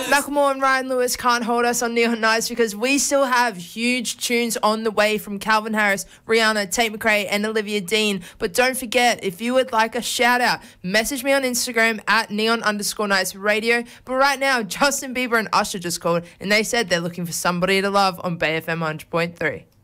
Macklemore and Ryan Lewis can't hold us on Neon Nights because we still have huge tunes on the way from Calvin Harris, Rihanna, Tate McRae, and Olivia Dean. But don't forget, if you would like a shout out, message me on Instagram at neon_nights radio. But right now, Justin Bieber and Usher just called, and they said they're looking for somebody to love on Bay FM 100.3.